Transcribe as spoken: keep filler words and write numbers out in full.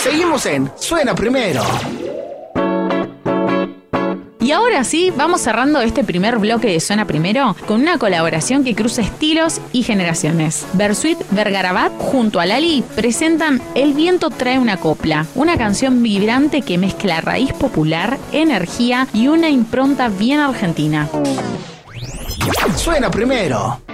Seguimos en Suena Primero. Y ahora sí, vamos cerrando este primer bloque de Suena Primero con una colaboración que cruza estilos y generaciones. Bersuit Vergarabat junto a Lali presentan El viento trae una copla, una canción vibrante que mezcla raíz popular, energía y una impronta bien argentina. Suena Primero.